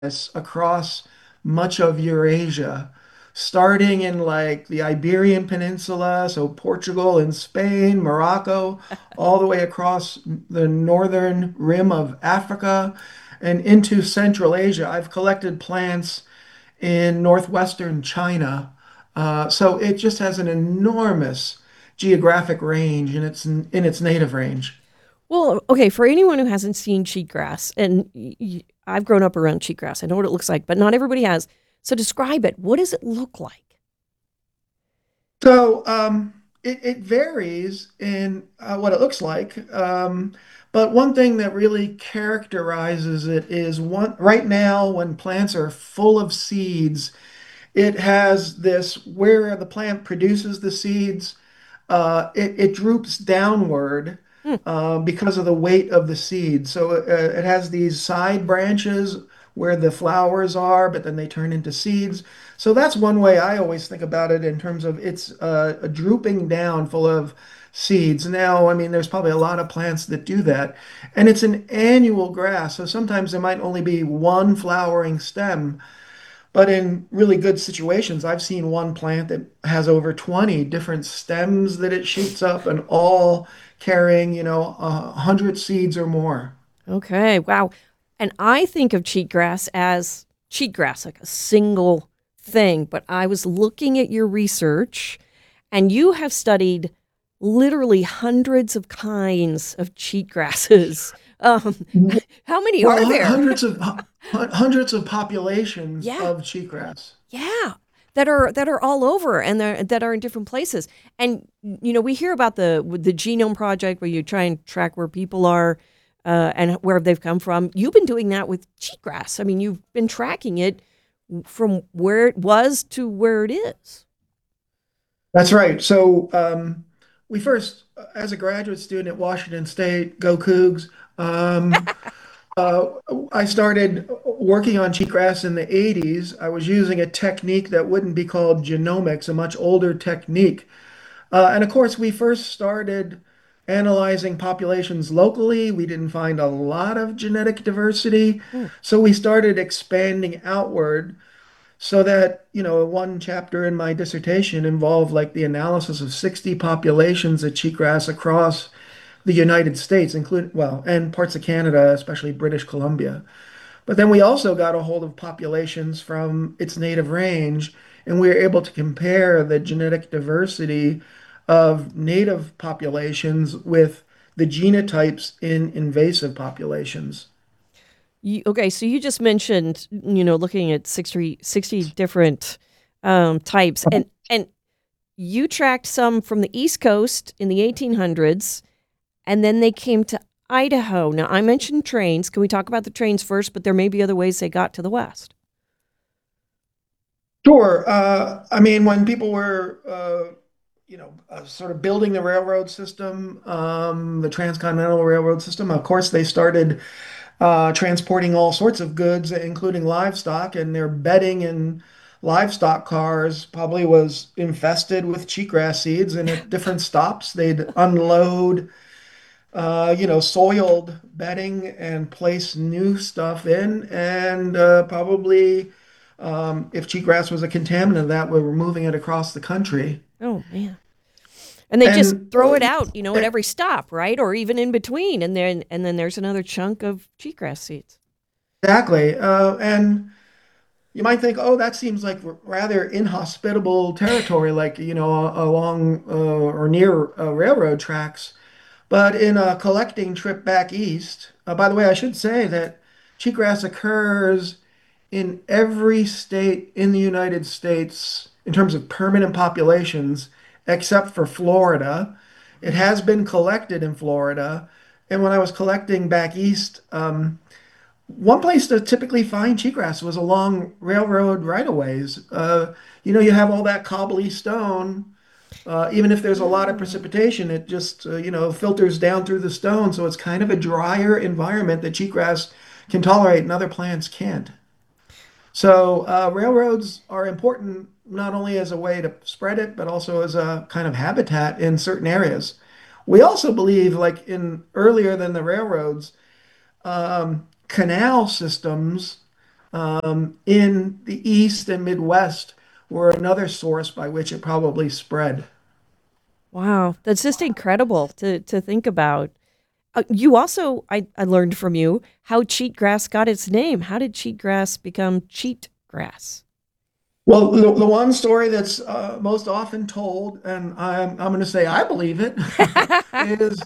across much of Eurasia, starting in like the Iberian Peninsula, so Portugal and Spain, Morocco, all the way across the northern rim of Africa and into Central Asia. I've collected plants in northwestern China. So it just has an enormous geographic range in its native range. Well, okay, for anyone who hasn't seen cheatgrass, and I've grown up around cheatgrass, I know what it looks like, but not everybody has. So describe it. What does it look like? So it varies in what it looks like. But one thing that really characterizes it is one right now when plants are full of seeds, it has this where the plant produces the seeds, it droops downward Hmm, because of the weight of the seed. So it has these side branches where the flowers are, but then they turn into seeds. So that's one way I always think about it in terms of it's a drooping down full of seeds. Now, I mean, there's probably a lot of plants that do that, and it's an annual grass. So sometimes there might only be one flowering stem. But in really good situations, I've seen one plant that has over 20 different stems that it shoots up and all carrying, 100 seeds or more. okay, wow. And I think of cheatgrass as cheatgrass, like a single thing. But I was looking at your research, and you have studied literally hundreds of kinds of cheatgrasses. Um, how many Well, are there? hundreds of populations Yeah, of cheatgrass. yeah, that are all over, and that are in different places. And we hear about the Genome Project, where you try and track where people are, and where they've come from. You've been doing that with cheatgrass. I mean, you've been tracking it from where it was to where it is. That's right. So we first, as a graduate student at Washington State, go Cougs. Um, Uh, I started working on cheatgrass in the 80s. I was using a technique that wouldn't be called genomics, a much older technique. And of course, we first started analyzing populations locally. We didn't find a lot of genetic diversity. Hmm. So we started expanding outward so that, one chapter in my dissertation involved like the analysis of 60 populations of cheatgrass across the United States, including, well, and parts of Canada, especially British Columbia. But then we also got a hold of populations from its native range, and we were able to compare the genetic diversity of native populations with the genotypes in invasive populations. Okay, so you just mentioned, looking at 60 different types, and you tracked some from the East Coast in the 1800s, and then they came to Idaho. Now, I mentioned trains. Can we talk about the trains first? But there may be other ways they got to the West. Sure. I mean, when people were, sort of building the railroad system, the transcontinental railroad system, of course, they started transporting all sorts of goods, including livestock, and their bedding and livestock cars probably was infested with cheatgrass seeds. And at different stops, they'd unload, soiled bedding and place new stuff in. And probably, if cheatgrass was a contaminant, that we're moving it across the country. Oh, man. And they just And throw it out, at every stop, right? Or even in between. And then there's another chunk of cheatgrass seeds. exactly. And you might think, oh, that seems like rather inhospitable territory, like, along or near railroad tracks. But in a collecting trip back east, by the way, I should say that cheatgrass occurs in every state in the United States in terms of permanent populations, except for Florida. It Mhm. has been collected in Florida. And when I was collecting back east, one place to typically find cheatgrass was along railroad right-of-ways. You have all that cobbly stone. Even if there's a lot of Oh. precipitation, it just, filters down through the stone. So it's kind of a drier environment that cheatgrass can tolerate and other plants can't. So railroads are important not only as a way to spread it, but also as a kind of habitat in certain areas. We also believe, like in earlier than the railroads, canal systems in the East and Midwest were another source by which it probably spread. Wow, that's just incredible to think about. You also, I learned from you how cheatgrass got its name. How did cheatgrass become cheatgrass? Well, the one story that's most often told, and I'm going to say I believe it, is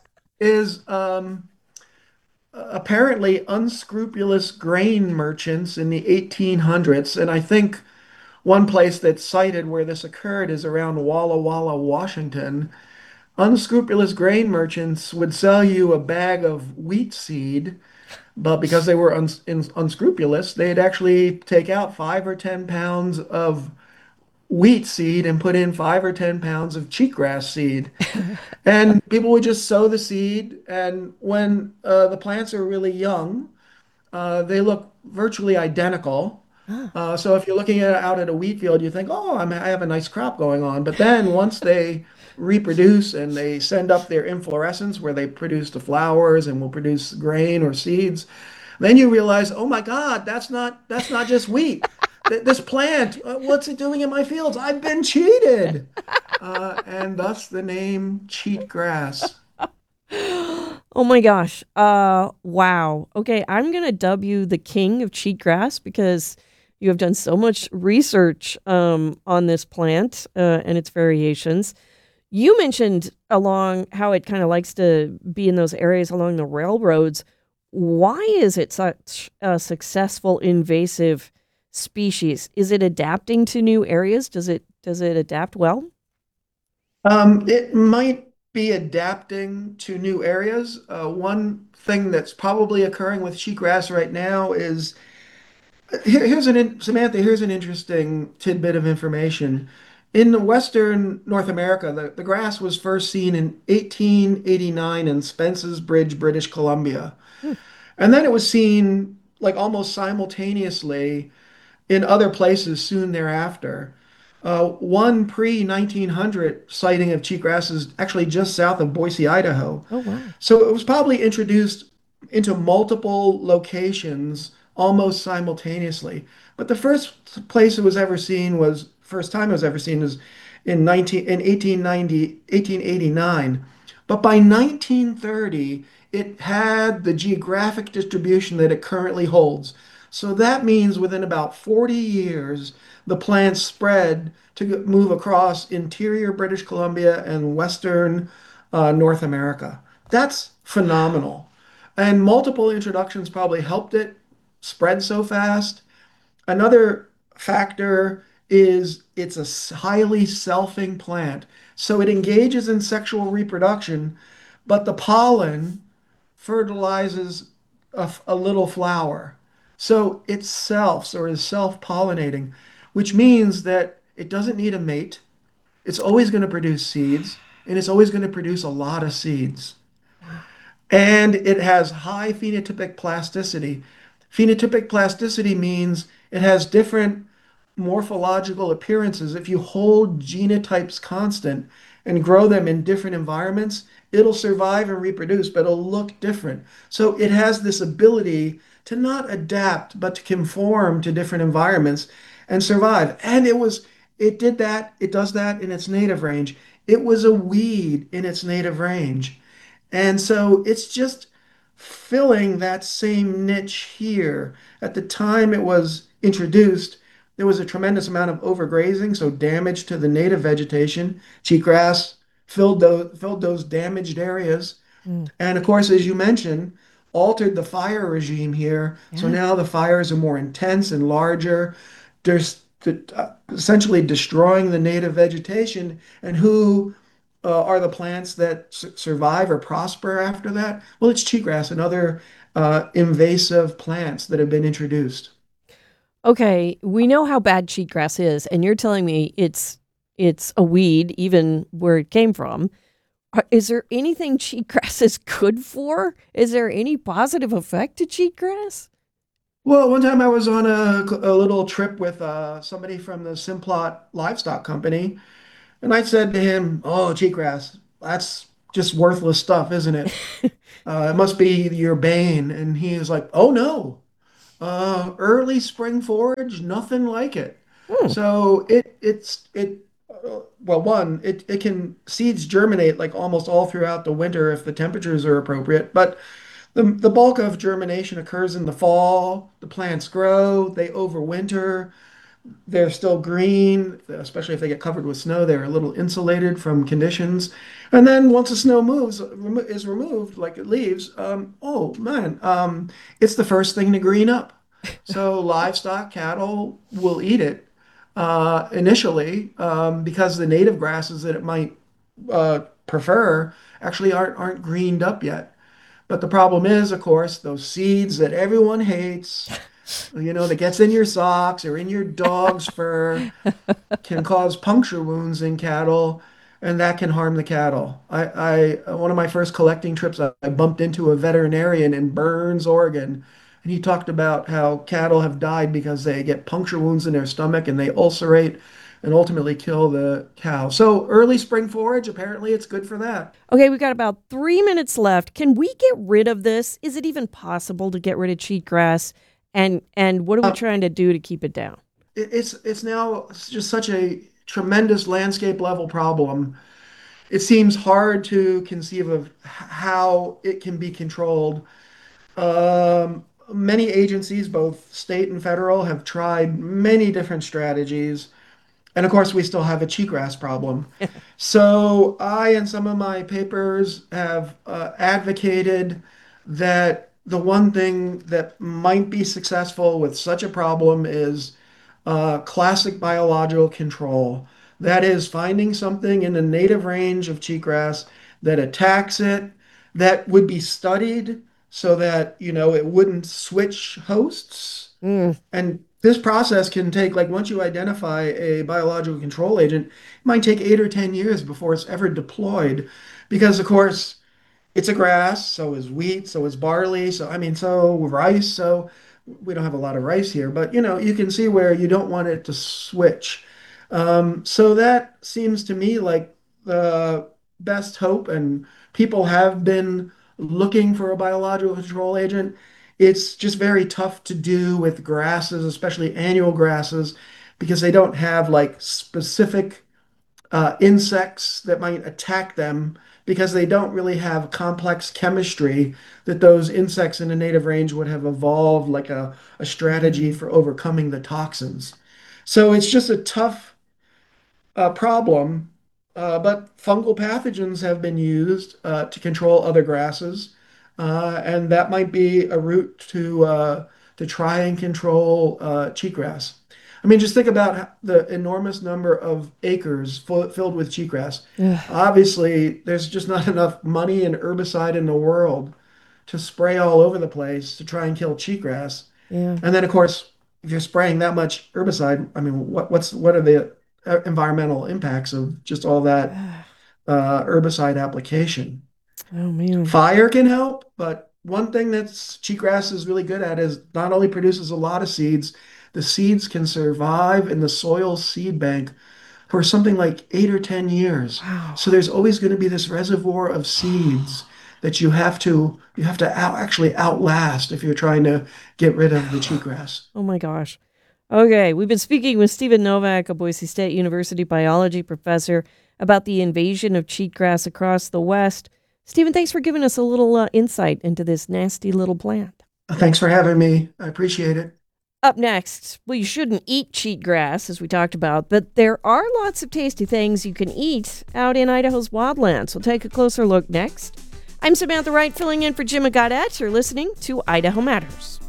is apparently unscrupulous grain merchants in the 1800s, and I think one place that's cited where this occurred is around Walla Walla, Washington. Unscrupulous grain merchants would sell you a bag of wheat seed, but because they were unscrupulous, they'd actually take out 5 or 10 pounds of wheat seed and put in 5 or 10 pounds of cheatgrass seed. And people would just sow the seed. And when the plants are really young, they look virtually identical. Ah. So if you're looking out at a wheat field, you think, oh, I have a nice crop going on. But then once they reproduce and they send up their inflorescence where they produce the flowers and will produce grain or seeds, then you realize, oh my God, that's not just wheat. This plant, what's it doing in my fields? I've been cheated. And thus the name cheatgrass. Oh my gosh. Wow. Okay, I'm going to dub you the king of cheatgrass because you have done so much research on this plant and its variations. You mentioned along how it kind of likes to be in those areas along the railroads. Why is it such a successful invasive species? Is it adapting to new areas? Does it adapt well? It might be adapting to new areas. One thing that's probably occurring with cheatgrass right now is Samantha, here's an interesting tidbit of information. In the Western North America, the grass was first seen in 1889 in Spence's Bridge, British Columbia. Hmm. And then it was seen like almost simultaneously in other places soon thereafter. One pre-1900 sighting of cheatgrass is actually just south of Boise, Idaho. Oh, wow. So it was probably introduced into multiple locations almost simultaneously. But the first time it was ever seen was in 1889. But by 1930, it had the geographic distribution that it currently holds. So that means within about 40 years, the plants spread to move across interior British Columbia and western North America. That's phenomenal. And multiple introductions probably helped it spread so fast. Another factor is it's a highly selfing plant. So it engages in sexual reproduction, but the pollen fertilizes a little flower. So it selfs or is self-pollinating, which means that it doesn't need a mate. It's always going to produce seeds, and it's always going to produce a lot of seeds. Wow. And it has high phenotypic plasticity. Phenotypic plasticity means it has different morphological appearances. If you hold genotypes constant and grow them in different environments, it'll survive and reproduce, but it'll look different. So it has this ability to not adapt, but to conform to different environments and survive. And it did that, it does that in its native range. It was a weed in its native range. And so it's just filling that same niche here. At the time it was introduced, there was a tremendous amount of overgrazing, so damage to the native vegetation. Cheatgrass filled those damaged areas. Mm. And of course, as you mentioned, altered the fire regime here. So Yeah. now the fires are more intense and larger. There's essentially destroying the native vegetation. And who are the plants that survive or prosper after that? Well, it's cheatgrass and other invasive plants that have been introduced. Okay, we know how bad cheatgrass is, and you're telling me it's a weed, even where it came from. Is there anything cheatgrass is good for? Is there any positive effect to cheatgrass? Well, one time I was on a little trip with somebody from the Simplot Livestock Company, and I said to him, "Oh, cheatgrass, that's just worthless stuff, isn't it? It must be your bane." And he was like, "Oh no. Early spring forage, nothing like it. Hmm. So well, one, it can seeds germinate like almost all throughout the winter if the temperatures are appropriate, but the bulk of germination occurs in the fall. The plants grow, they overwinter, they're still green, especially if they get covered with snow. They're a little insulated from conditions. And then once the snow is removed, like it leaves, oh man, it's the first thing to green up. So livestock, cattle will eat it initially because the native grasses that it might prefer actually aren't greened up yet. But the problem is, of course, those seeds that everyone hates, that gets in your socks or in your dog's fur, can cause puncture wounds in cattle, and that can harm the cattle. One of my first collecting trips, I bumped into a veterinarian in Burns, Oregon, and he talked about how cattle have died because they get puncture wounds in their stomach and they ulcerate and ultimately kill the cow. So early spring forage, apparently it's good for that. Okay, we've got about 3 minutes left. Can we get rid of this? Is it even possible to get rid of cheatgrass? And what are we Uh, trying to do to keep it down? it's now just such a tremendous landscape level problem. It seems hard to conceive of how it can be controlled. Many agencies, both state and federal, have tried many different strategies. And of course, we still have a cheatgrass problem. So I, in some of my papers, have advocated that the one thing that might be successful with such a problem is classic biological control. That is finding something in the native range of cheatgrass that attacks it, that would be studied so that, it wouldn't switch hosts. Mm, And this process can take, like, once you identify a biological control agent, it might take 8 or 10 years before it's ever deployed. Because, of course, it's a grass, so is wheat, so is barley, so rice. So we don't have a lot of rice here, but you can see where you don't want it to switch. So that seems to me like the best hope, and people have been looking for a biological control agent. It's just very tough to do with grasses, especially annual grasses, because they don't have like specific insects that might attack them because they don't really have complex chemistry that those insects in the native range would have evolved like a strategy mm, for overcoming the toxins. So it's just a tough problem, but fungal pathogens have been used to control other grasses, and that might be a route to try and control cheatgrass. I mean, just think about the enormous number of acres filled with cheatgrass. ugh, Obviously, there's just not enough money and herbicide in the world to spray all over the place to try and kill cheatgrass. yeah. And then, of course, if you're spraying that much herbicide, I mean, what are the environmental impacts of just all that herbicide application? Oh man. Fire can help, but one thing that's cheatgrass is really good at is not only produces a lot of seeds, the seeds can survive in the soil seed bank for something like 8 or 10 years. Wow. So there's always going to be this reservoir of seeds that you have to actually outlast if you're trying to get rid of the cheatgrass. Oh my gosh. Okay, we've been speaking with Stephen Novak, a Boise State University biology professor, about the invasion of cheatgrass across the West. Stephen, thanks for giving us a little insight into this nasty little plant. Thanks for having me. I appreciate it. Up next, well, you shouldn't eat cheatgrass, as we talked about, but there are lots of tasty things you can eat out in Idaho's wildlands. We'll take a closer look next. I'm Samantha Wright, filling in for Jim Gaudette. You're listening to Idaho Matters.